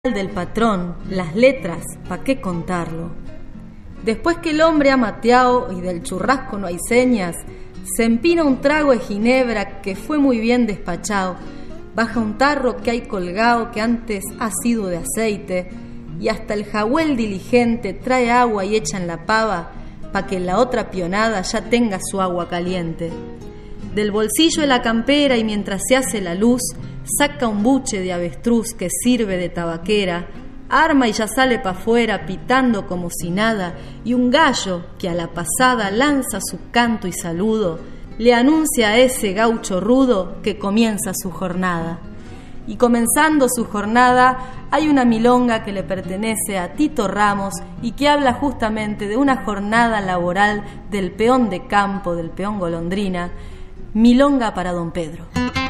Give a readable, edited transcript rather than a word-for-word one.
del patrón, las letras, ¿pa' qué contarlo? Después que el hombre ha mateado y del churrasco no hay señas, se empina un trago de ginebra que fue muy bien despachado, baja un tarro que hay colgado que antes ha sido de aceite, y hasta el jagüel diligente trae agua y echa en la pava pa' que la otra pionada ya tenga su agua caliente. Del bolsillo de la campera y mientras se hace la luz, saca un buche de avestruz que sirve de tabaquera, arma y ya sale pa' afuera pitando como si nada, y un gallo que a la pasada lanza su canto y saludo, le anuncia a ese gaucho rudo que comienza su jornada. Y comenzando su jornada hay una milonga que le pertenece a Tito Ramos y que habla justamente de una jornada laboral del peón de campo, del peón golondrina, milonga para don Pedro.